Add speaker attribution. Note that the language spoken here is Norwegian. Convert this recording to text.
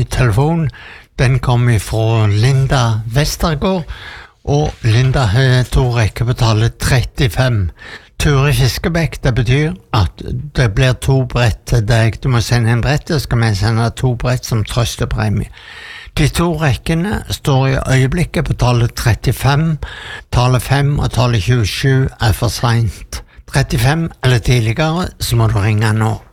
Speaker 1: ny telefon. Den kommer fra Linda Vestergaard, og Linda har 2 rekker betaler 35. Ture Fiskebekk, det betyr at det blir 2 brett til deg. Du må sende en brett, så skal vi sende 2 brett som trøstepremie. De 2 rekkene står i øyeblikket på tallet 35, tallet 5 og tallet 27 for sent. 35 eller tidligere, så må du ringe nå.